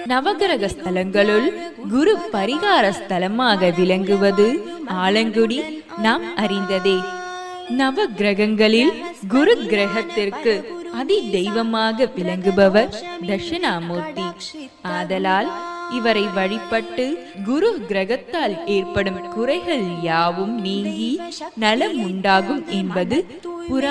நவகிரக ஸ்தலங்களுள் குரு பரிகார ஸ்தலமாக விளங்குவது ஆலங்குடி நாம் அறிந்ததே. நவ கிரகங்களில் குரு கிரகத்திற்கு அதி தெய்வமாக விளங்குபவர் தட்சிணாமூர்த்தி. ஆதலால் இவரை வழிபட்டு குரு கிரகத்தால் ஏற்படும் குறைகள் யாவும் நீங்கி நலம் உண்டாகும் என்பது புராண